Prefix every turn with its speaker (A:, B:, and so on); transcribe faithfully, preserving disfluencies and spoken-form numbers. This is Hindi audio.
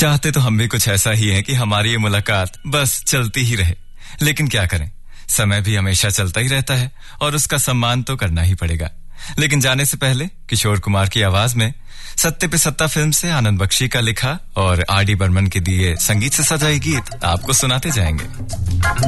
A: चाहते तो हम भी कुछ ऐसा ही है कि हमारी ये मुलाकात बस चलती ही रहे, लेकिन क्या करें, समय भी हमेशा चलता ही रहता है और उसका सम्मान तो करना ही पड़ेगा। लेकिन जाने से पहले किशोर कुमार की आवाज में सत्ते पे सत्ता फिल्म से आनंद बख्शी का लिखा और आर डी बर्मन के दिए संगीत से सजाई गीत आपको सुनाते जाएंगे।